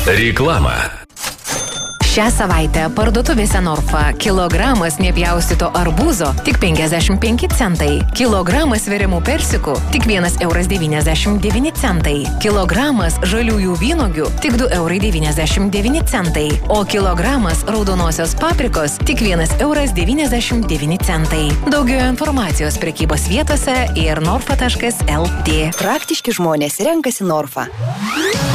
Reklama. Šią savaitę parduotuvėse Norfa kilogramas nepjaustyto arbūzo tik 55 centai, kilogramas sveriamų persikų tik 1,99 €, kilogramas žaliųjų vynuogių tik 2,99 €, o kilogramas raudonosios paprikos tik 1,99 €. Daugiau informacijos prekybos vietose ir norfa.lt. Praktiški žmonės renkasi Norfa.